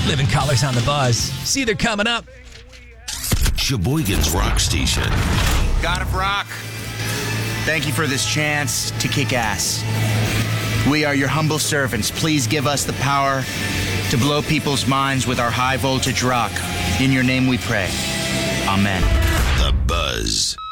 Living Colors on the Buzz. See, they're coming up. Sheboygan's Rock Station. God of Rock, thank you for this chance to kick ass. We are your humble servants. Please give us the power to blow people's minds with our high voltage rock. In your name we pray. Amen. The Buzz.